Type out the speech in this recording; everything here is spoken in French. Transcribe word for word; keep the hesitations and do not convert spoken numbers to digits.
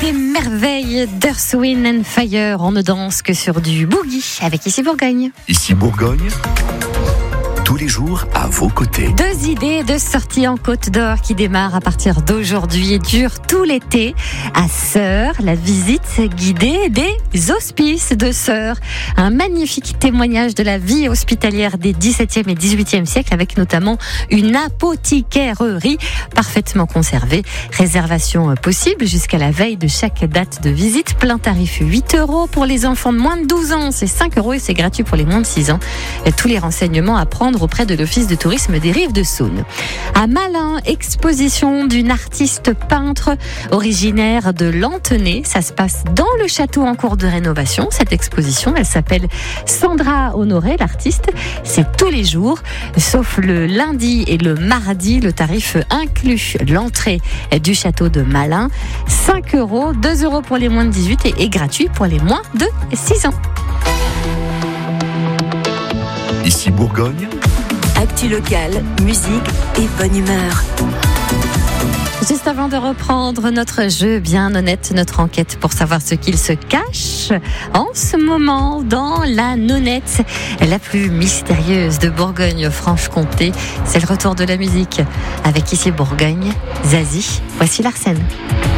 Les merveilles d'Earth, Wind and Fire. On ne danse que sur du boogie avec Ici Bourgogne. Ici Bourgogne, tous les jours à vos côtés. Deux idées de sortie en Côte d'Or qui démarrent à partir d'aujourd'hui et durent tout l'été. À Sœurs, la visite guidée des hospices de Sœurs. Un magnifique témoignage de la vie hospitalière des dix-septième et dix-huitième siècles avec notamment une apothicaillerie parfaitement conservée. Réservation possible jusqu'à la veille de chaque date de visite. Plein tarif huit euros pour les enfants de moins de douze ans. C'est cinq euros et c'est gratuit pour les moins de six ans. Et tous les renseignements à prendre auprès de l'Office de tourisme des Rives de Saône. À Malin, exposition d'une artiste peintre originaire de Lanthenay. Ça se passe dans le château en cours de rénovation. Cette exposition, elle s'appelle Sandra Honoré, l'artiste. C'est tous les jours, sauf le lundi et le mardi. Le tarif inclut l'entrée du château de Malin. cinq euros, deux euros pour les moins de dix-huit et, et gratuit pour les moins de six ans. Ici Bourgogne. Actu locale, musique et bonne humeur. Juste avant de reprendre notre jeu bien honnête, notre enquête pour savoir ce qu'il se cache en ce moment dans la nonnette la plus mystérieuse de Bourgogne-Franche-Comté. C'est le retour de la musique avec Ici Bourgogne, Zazie. Voici Larsen.